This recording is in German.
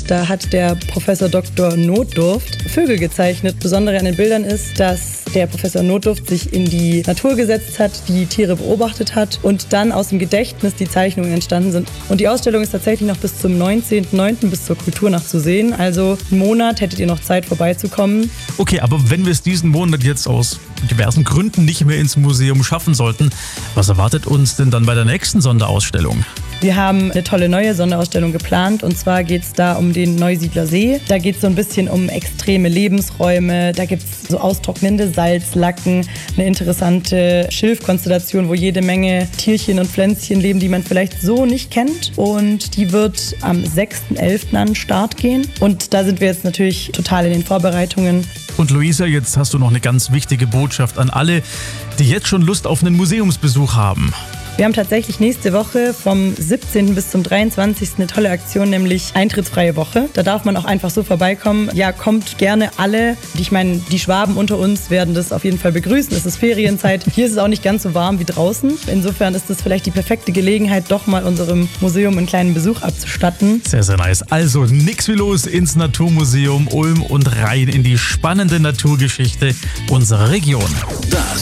Da hat der Professor Dr. Notdurft Vögel gezeichnet. Besondere an den Bildern ist, dass der Professor Notdurft sich in die Natur gesetzt hat, die Tiere beobachtet hat und dann aus dem Gedächtnis die Zeichnungen entstanden sind. Und die Ausstellung ist tatsächlich noch bis zum 19.09. bis zur Kulturnacht zu sehen. Also einen Monat hättet ihr noch Zeit vorbeizukommen. Okay, aber wenn wir es diesen Monat jetzt aus diversen Gründen nicht mehr ins Museum schaffen sollten, was erwartet uns denn dann bei der nächsten Sonderausstellung? Wir haben eine tolle neue Sonderausstellung geplant und zwar geht es da um den Neusiedler See. Da geht es so ein bisschen um extreme Lebensräume, da gibt es so austrocknende Salzlacken, eine interessante Schilfkonstellation, wo jede Menge Tierchen und Pflänzchen leben, die man vielleicht so nicht kennt, und die wird am 6.11. an den Start gehen und da sind wir jetzt natürlich total in den Vorbereitungen. Und Luisa, jetzt hast du noch eine ganz wichtige Botschaft an alle, die jetzt schon Lust auf einen Museumsbesuch haben. Wir haben tatsächlich nächste Woche vom 17. bis zum 23. eine tolle Aktion, nämlich eintrittsfreie Woche. Da darf man auch einfach so vorbeikommen. Ja, kommt gerne alle. Ich meine, die Schwaben unter uns werden das auf jeden Fall begrüßen. Es ist Ferienzeit. Hier ist es auch nicht ganz so warm wie draußen. Insofern ist es vielleicht die perfekte Gelegenheit, doch mal unserem Museum einen kleinen Besuch abzustatten. Sehr, sehr nice. Also nix wie los ins Naturmuseum Ulm und rein in die spannende Naturgeschichte unserer Region. Das